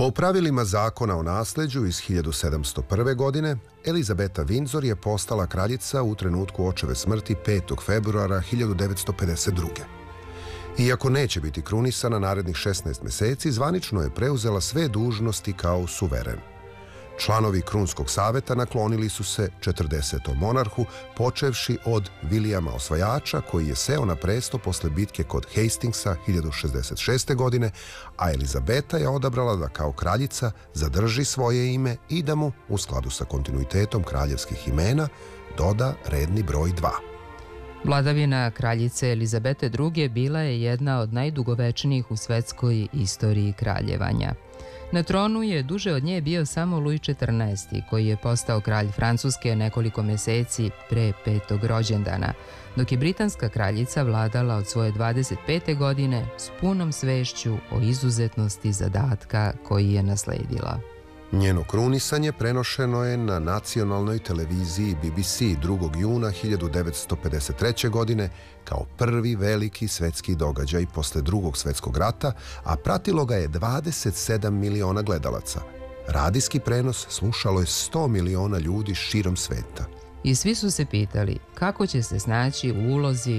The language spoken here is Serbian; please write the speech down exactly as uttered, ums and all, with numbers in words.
Po pravilima zakona o nasleđu iz hiljadu sedamsto prve. godine, Elizabeta Windsor je postala kraljica u trenutku očeve smrti petog februara hiljadu devetsto pedeset druge. Iako neće biti krunisana narednih šesnaest meseci, zvanično je preuzela sve dužnosti kao suveren. Članovi Krunskog saveta naklonili su se četrdesetom monarhu, počevši od Vilijama Osvajača, koji je seo na presto posle bitke kod Hastingsa hiljadu šezdeset šeste. godine, a Elizabeta je odabrala da kao kraljica zadrži svoje ime i da mu, u skladu sa kontinuitetom kraljevskih imena, doda redni broj dva. Vladavina kraljice Elizabete druge. bila je jedna od najdugovečnijih u svetskoj istoriji kraljevanja. Na tronu je duže od nje bio samo Luj četrnaesti. koji je postao kralj Francuske nekoliko meseci pre petog rođendana, dok je britanska kraljica vladala od svoje dvadeset pete. godine s punom svešću o izuzetnosti zadatka koji je nasledila. Njeno krunisanje prenošeno je na nacionalnoj televiziji B B C drugog juna hiljadu devetsto pedeset treće. godine kao prvi veliki svetski događaj posle drugog svetskog rata, a pratilo ga je dvadeset sedam miliona gledalaca. Radijski prenos slušalo je sto miliona ljudi širom sveta. I svi su se pitali kako će se snaći u ulozi